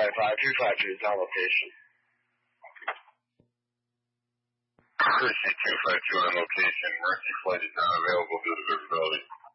252 is on location. Appreciate 252 on location. Mercy flight is not available due to visibility.